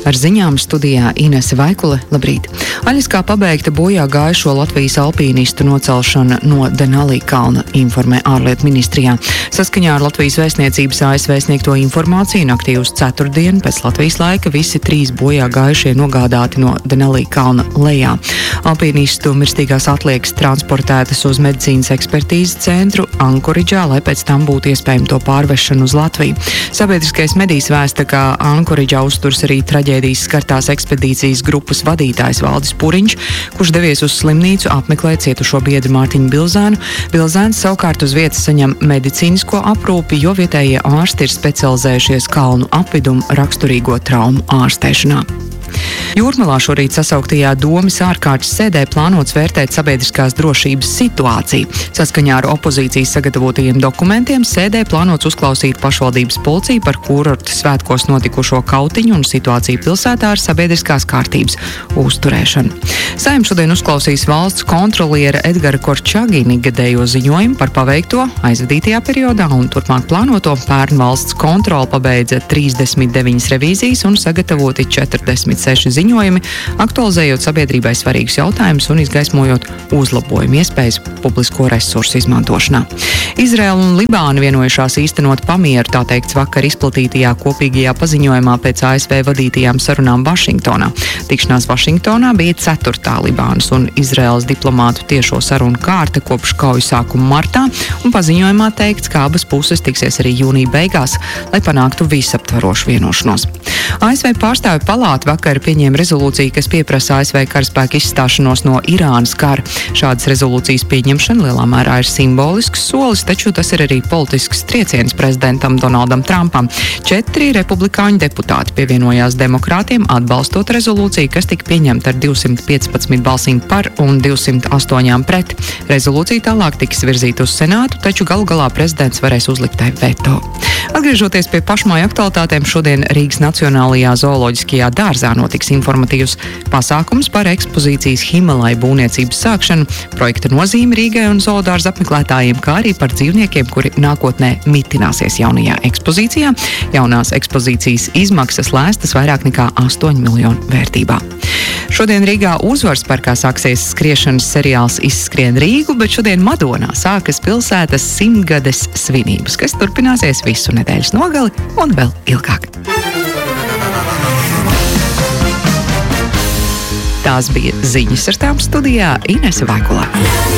Ar ziņām studijā Inese Vaikule. Labrīt! Aļaskā pabeigta bojā gājušo Latvijas alpīnistu nocelšana no Denalī kalna, informē ārlietu ministrijā. Saskaņā ar Latvijas vēstniecības ASV sniegto informāciju naktī uz ceturtdienu pēc Latvijas laika visi 3 bojā gājušie nogādāti no Denalī kalna lejā. Alpīnistu mirstīgās atliekas transportētas uz medicīnas ekspertīzes centru Ankoridžā, lai pēc tam būtu iespējama to pārvešana uz Latviju. Sabiedriskais medijs vēsta, ka Ankoridžā uzturs arī traģēdijas skartās ekspedīcijas grupas vadītājs Valdis Puriņš, kurš devies uz slimnīcu apmeklēt cietušo biedru Mārtiņu Bilzēnu. Bilzēns savukārt uz vietas saņem medicīnisko aprūpi, jo vietējie ārsti ir specializējušies kalnu apvidumu raksturīgo traumu ārstēšanā. Jūrmalā šorīt sasauktajā Domes ārkārtas sēdē plānots vērtēt sabiedriskās drošības situāciju. Saskaņā ar opozīcijas sagatavotajiem dokumentiem sēdē plānots uzklausīt pašvaldības policiju par kurorta svētkos notikušo kautiņu un situāciju pilsētā ar sabiedriskās kārtības uzturēšanu. Saeima šodien uzklausīs valsts kontroliera Edgara Korčagina ikgadējo ziņojumu par paveikto aizvadītajā periodā un turpmāk plānoto. Pērn valsts kontrole pabeidza 39 revīzijas un sagatavoti 46 ziņojumi, aktualizējot sabiedrībai svarīgus jautājumus un izgaismojot uzlabojumu iespējas publisko resursu izmantošanā. Izraela un Libāna vienojušās īstenot pamieru, tā teikts vakar izplatītajā kopīgajā paziņojumā pēc ASV vadītajām sarunām Vašingtonā. Tikšanās Vašingtonā bija 4. Libānas un Izraēlas diplomātu tiešo sarunu kārta kopš kauju sākuma martā, un paziņojumā teikts, ka abas puses tiksies arī jūnija beigās, lai panāktu visaptvarošu vienošanos. ASV pārstāvju palāta vakar pieņēma rezolūciju, kas pieprasa ASV karaspēku izstāšanos no Irānas kara. Šādas rezolūcijas pieņemšana lielā mērā ir simbolisks solis, taču tas ir arī politisks trieciens prezidentam Donaldam Trumpam. 4 republikāņu deputāti pievienojās demokrātiem, atbalstot rezolūciju, kas tika pieņemta ar 215 balsīm par un 208 pret. Rezolūcija tālāk tiks virzīta uz Senātu, taču galu galā prezidents varēs uzlikt tai veto. Atgriežoties pie pašmāju aktualitātēm, šodien Rīgas Nacionālajā zooloģiskajā dārzā notiks informatīvs pasākums par ekspozīcijas Himalaju būvniecības sākšanu, projekta nozīmi Rīgai un zoodārza apmeklētājiem, kā arī par dzīvniekiem, kuri nākotnē mitināsies jaunajā ekspozīcijā. Jaunās ekspozīcijas izmaksas lēstas vairāk nekā 8 miljonu vērtībā. Šodien Rīgā Uzvaras parkā sāksies skriešanas seriāls Izskrien Rīgu, bet šodien Madonā sākas pilsētas 100-gades svinības, kas turpināsies visu nedēļas nogali un vēl ilgāk. Tās bija ziņas, ar tām studijā Inese Vaikulē.